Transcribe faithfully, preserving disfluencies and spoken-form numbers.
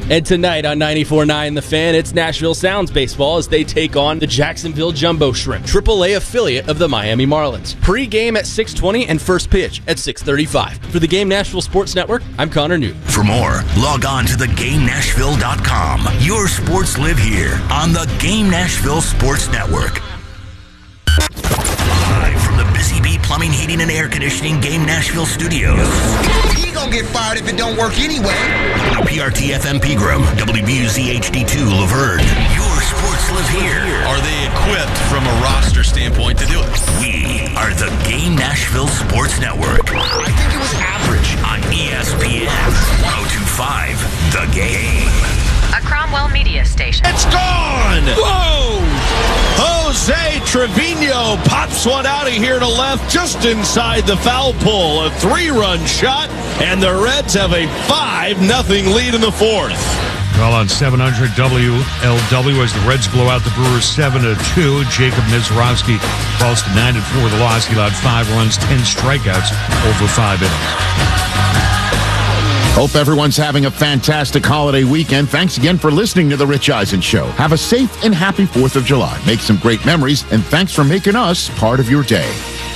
And tonight on ninety-four point nine The Fan, it's Nashville Sounds baseball as they take on the Jacksonville Jumbo Shrimp, triple A affiliate of the Miami Marlins. Pre-game at six twenty and first pitch at six thirty-five. For the Game Nashville Sports Network, I'm Connor Newton. For more, log on to the game nashville dot com. Your sports live here on the Game Nashville Sports Network. Live from the Busy Bee Plumbing, Heating, and Air Conditioning Game Nashville Studios. He gonna get fired if it don't work anyway. W P R T F M Pegram, W B U Z H D two Laverne. Your sports live here. Are they equipped from a roster standpoint to do it? We are the Game Nashville Sports Network. I think it was average. On E S P N one oh two point five The Game. A Cromwell Media Station. It's gone! Whoa! Jose Trevino pops one out of here to left just inside the foul pole. A three-run shot, and the Reds have a five nothing lead in the fourth. Well, on seven hundred W L W as the Reds blow out the Brewers seven to two. Jacob Mizorowski falls to nine and four. The loss. He allowed five runs, ten strikeouts over five innings. Hope everyone's having a fantastic holiday weekend. Thanks again for listening to The Rich Eisen Show. Have a safe and happy fourth of July. Make some great memories, and thanks for making us part of your day.